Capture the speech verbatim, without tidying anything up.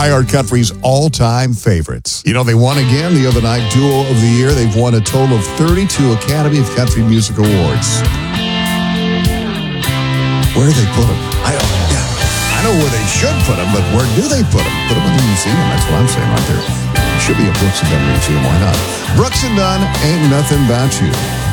iHeart Country's all-time favorites. You know, they won again the other night, Duo of the Year. They've won a total of thirty-two Academy of Country Music Awards. Where do they put them? I don't know. Yeah, I know where they should put them, but where do they put them? Put them in the museum. That's what I'm saying right there. Should be a Brooks and Dunn museum. Why not? Brooks and Dunn, Ain't Nothing About You.